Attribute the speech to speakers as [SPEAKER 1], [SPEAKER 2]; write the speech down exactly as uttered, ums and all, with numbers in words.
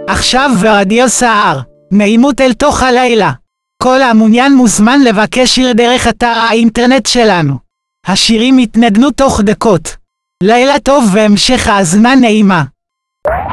[SPEAKER 1] עכשיו ברדיו סער, נעימות אל תוך הלילה. כל המעוניין מוזמן לבקש שיר דרך אתר האינטרנט שלנו. השירים יתנדנו תוך דקות. לילה טוב והמשך האזנה נעימה.